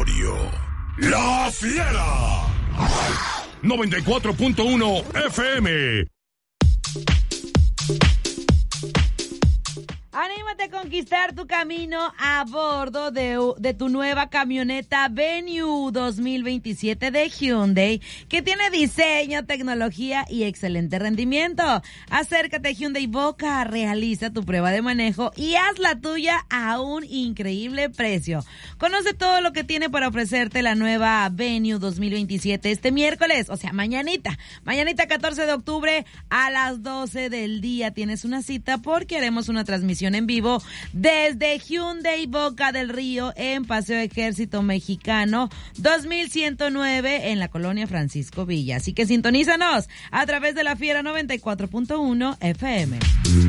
auditorio. La Fiera 94.1 FM. Anímate a conquistar tu camino a bordo de tu nueva camioneta Venue 2027 de Hyundai, que tiene diseño, tecnología y excelente rendimiento. Acércate a Hyundai Boca, realiza tu prueba de manejo y haz la tuya a un increíble precio. Conoce todo lo que tiene para ofrecerte la nueva Venue 2027 este miércoles, o sea, mañanita 14 de octubre a las 12 del día. Tienes una cita porque haremos una transmisión en vivo desde Hyundai Boca del Río en Paseo Ejército Mexicano 2109 en la colonia Francisco Villa. Así que sintonízanos a través de La Fiera 94.1 FM.